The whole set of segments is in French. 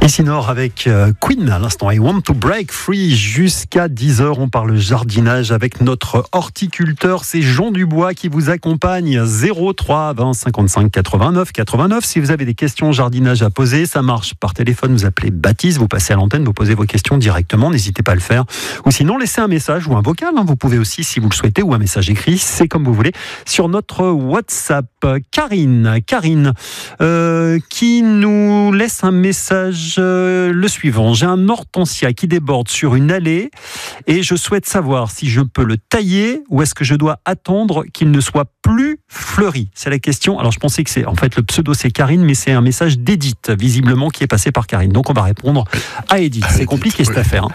Ici Nord avec Queen à l'instant. I want to break free jusqu'à 10h. On parle jardinage avec notre horticulteur. C'est Jean Dubois qui vous accompagne. 03 20 55 89 89. Si vous avez des questions jardinage à poser, ça marche par téléphone. Vous appelez Baptiste, vous passez à l'antenne, vous posez vos questions directement. N'hésitez pas à le faire. Ou sinon, laissez un message ou un vocal. Vous pouvez aussi, si vous le souhaitez, ou un message écrit. C'est comme vous voulez. Sur notre WhatsApp, Karine qui nous laisse un message. Le suivant, j'ai un hortensia qui déborde sur une allée et je souhaite savoir si je peux le tailler ou est-ce que je dois attendre qu'il ne soit plus fleuri. C'est la question. Alors je pensais que c'est, en fait le pseudo c'est Karine, mais c'est un message d'Edith visiblement qui est passé par Karine. Donc on va répondre à Edith. C'est compliqué cette affaire.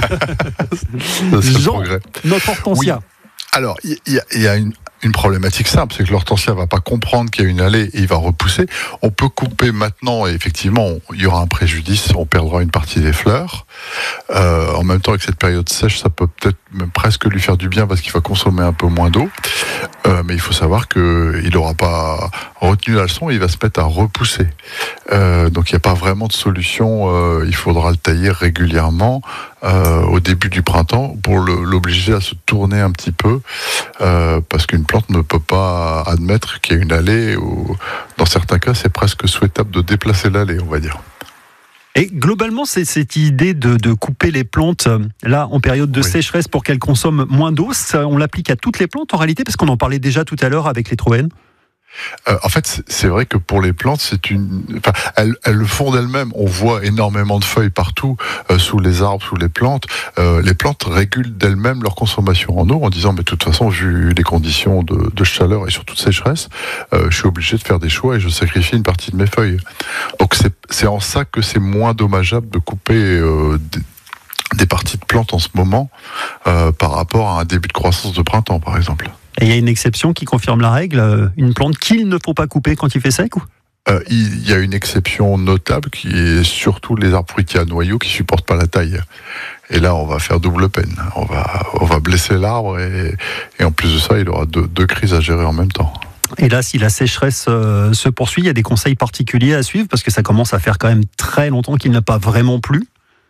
Jean, notre hortensia. Oui. Alors il y a une problématique simple, c'est que l'hortensia va pas comprendre qu'il y a une allée et il va repousser. On peut couper maintenant et effectivement il y aura un préjudice, on perdra une partie des fleurs. En même temps avec cette période sèche, ça peut peut-être même presque lui faire du bien parce qu'il va consommer un peu moins d'eau. Mais il faut savoir qu'il n'aura pas retenu la leçon et il va se mettre à repousser. Donc il n'y a pas vraiment de solution. Il faudra le tailler régulièrement au début du printemps pour l'obliger à se tourner un petit peu parce qu'une plante ne peut pas admettre qu'il y ait une allée ou dans certains cas c'est presque souhaitable de déplacer l'allée, on va dire. Et globalement, c'est cette idée de couper les plantes là en période de sécheresse pour qu'elles consomment moins d'eau, on l'applique à toutes les plantes en réalité, parce qu'on en parlait déjà tout à l'heure avec les troènes. En fait, c'est vrai que pour les plantes, elles le font d'elles-mêmes. On voit énormément de feuilles partout, sous les arbres, sous les plantes. Les plantes régulent d'elles-mêmes leur consommation en eau en disant, mais de toute façon, vu les conditions de chaleur et surtout de sécheresse, je suis obligé de faire des choix et je sacrifie une partie de mes feuilles. Donc c'est en ça que c'est moins dommageable de couper des parties de plantes en ce moment par rapport à un début de croissance de printemps, par exemple. Et il y a une exception qui confirme la règle, une plante qu'il ne faut pas couper quand il fait sec ou ? Il y a une exception notable qui est surtout les arbres fruitiers à noyaux qui supportent pas la taille. Et là, on va faire double peine. On va blesser l'arbre et en plus de ça, il aura deux crises à gérer en même temps. Et là, si la sécheresse se poursuit, il y a des conseils particuliers à suivre parce que ça commence à faire quand même très longtemps qu'il n'a pas vraiment plu.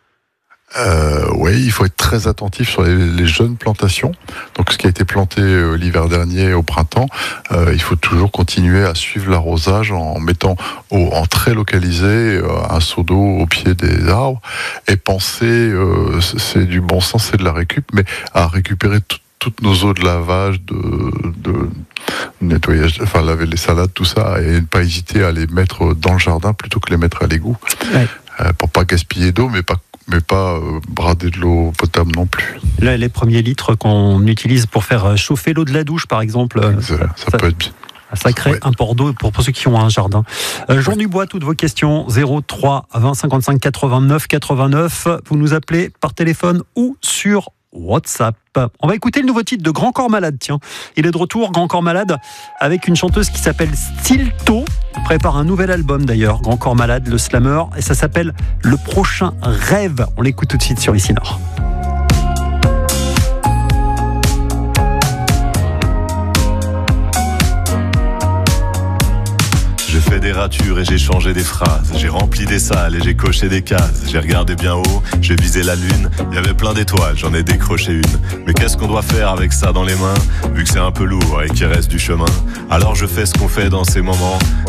Oui, il faut être très attentif sur les jeunes plantations. Donc, ce qui a été planté l'hiver dernier au printemps, il faut toujours continuer à suivre l'arrosage en mettant en très localisé un seau d'eau au pied des arbres et penser, c'est du bon sens, c'est de la récup, mais à récupérer toutes nos eaux de lavage, de nettoyage, enfin laver les salades, tout ça, et ne pas hésiter à les mettre dans le jardin plutôt que les mettre à l'égout, pour pas gaspiller d'eau, mais pas brader de l'eau potable non plus. Là, les premiers litres qu'on utilise pour faire chauffer l'eau de la douche, par exemple, ça peut être bien. Ça crée un port d'eau pour ceux qui ont un jardin. Jean Dubois, toutes vos questions, 03 20 55 89 89. Vous nous appelez par téléphone ou sur WhatsApp. On va écouter le nouveau titre de Grand Corps Malade. Tiens, il est de retour, Grand Corps Malade, avec une chanteuse qui s'appelle Stilto. Prépare un nouvel album d'ailleurs, Grand Corps Malade, le slammer, et ça s'appelle Le Prochain Rêve. On l'écoute tout de suite sur Ici Nord. J'ai fait des ratures et j'ai changé des phrases. J'ai rempli des salles et j'ai coché des cases. J'ai regardé bien haut, j'ai visé la lune. Il y avait plein d'étoiles, j'en ai décroché une. Mais qu'est-ce qu'on doit faire avec ça dans les mains, vu que c'est un peu lourd et qu'il reste du chemin? Alors je fais ce qu'on fait dans ces moments.